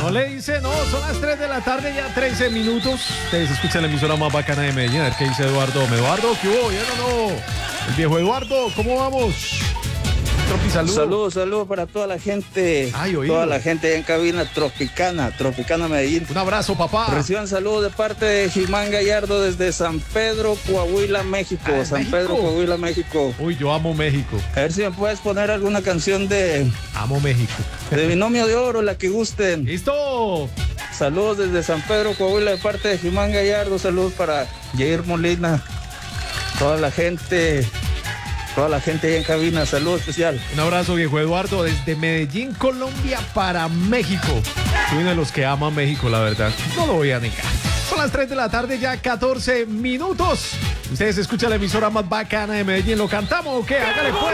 No le dice, no, son las 3 de la tarde, ya 13 minutos. Ustedes escuchan la emisora más bacana de Medellín. A ver qué dice Eduardo. Eduardo, ¿qué hubo? ¿Bien o no? El viejo Eduardo, ¿cómo vamos? Tropi, Saludos para toda la gente. Toda la gente en cabina Tropicana Medellín. Un abrazo, papá. Reciban saludos de parte de Gilmán Gallardo desde San Pedro, Coahuila, México. Pedro, Coahuila, México. Uy, yo amo México. A ver si me puedes poner alguna canción de... Amo México. De Binomio de Oro, la que gusten. ¡Listo! Saludos desde San Pedro, Coahuila, de parte de Gilmán Gallardo. Saludos para Jair Molina. Toda la gente ahí en cabina, saludo especial. Un abrazo, viejo Eduardo, desde Medellín, Colombia, para México. Soy uno de los que ama México, la verdad. No lo voy a negar. Son las 3 de la tarde, ya 14 minutos. Ustedes escuchan la emisora más bacana de Medellín. ¿Lo cantamos o qué? Hágale pues.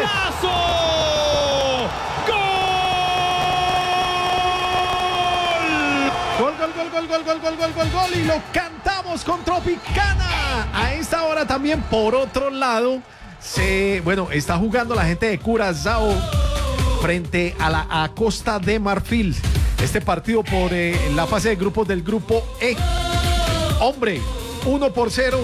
Gol. Y lo cantamos con Tropicana. A esta hora también, por otro lado, está jugando la gente de Curazao frente a Costa de Marfil. Este partido por la fase de grupos del grupo E. Hombre, 1-0,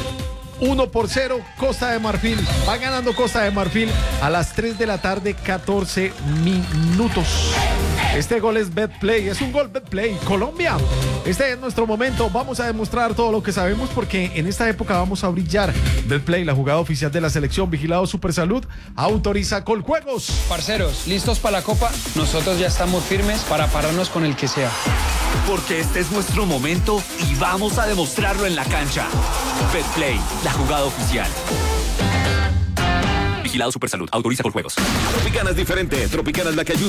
Costa de Marfil. Va ganando Costa de Marfil a las 3 de la tarde, 14 minutos. Este gol es Betplay, es un gol Betplay. Colombia, este es nuestro momento. Vamos a demostrar todo lo que sabemos porque en esta época vamos a brillar. Betplay, la jugada oficial de la selección, vigilado Supersalud, autoriza Coljuegos. Parceros, ¿listos para la Copa? Nosotros ya estamos firmes para pararnos con el que sea. Porque este es nuestro momento y vamos a demostrarlo en la cancha. Betplay, la jugada oficial. Vigilado Supersalud, autoriza Coljuegos. Tropicana es diferente. Tropicana es la que ayuda